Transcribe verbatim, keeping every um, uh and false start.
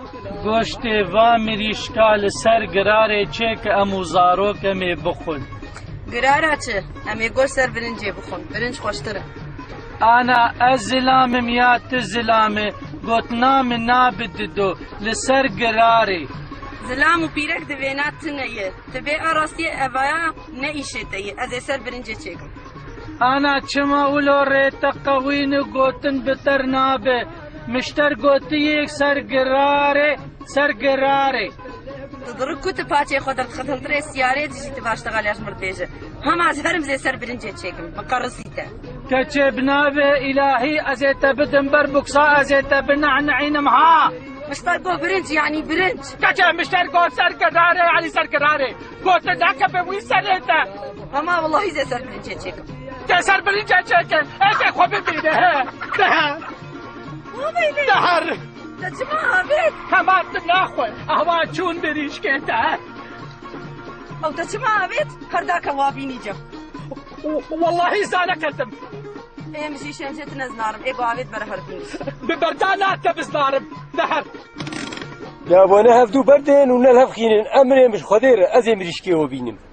گۆشتê va mirîşka li ser girarê çêke em û zarokê mê bixwin. Girara çi? Em ê goş ser birincê bixwin. Birinc xweştir e. Ana ez zilamim ya tu zilamê gotina min nabidido li ser girarê. Zilam û pîrek di vêna tune ye. Ti bê arastiyê evaya ne îşê te ye. Ez ê ser birincê çêkim. Ana çima ulo rête qewîn û gotin bi ter nabe. Mişter gotiyek ser girarê, ser girarê. Tu dirik ku tu paçê xwe dixetintirê siyarê dijî tu baştegal ya ji mirdêje. Hema ez herim zê ser birincê çêkim. Miqerisî te. Keçê bi navê ilahî ez ê te bidim ber buksa ez ê te binehneînim ha. Mişter got birinc yanî birinc. Keçê mişter got ser girarê yanî ser girarê. Gotin neke bi wî serê te. Hema wallahî zê ser birincê çêkim. Te ser birincê çêkin. Ez ê xwe bibîne he. Dehe. Dehar. Te çima avêt? Hema tu naxwe. Ahwa çûn birîşkê te. Ew te çima avêt? Her dake wa bînîcem. Wallahî zane ketim. Êm jî şemşê tu nezinarim. Ê got avêt bere her bînî. Bi berdan te bizdarim. Deher. Ya bana hevdû berdên û nel hevxînin em mirê mij xwedê re ez ê mirîşkê we bînim.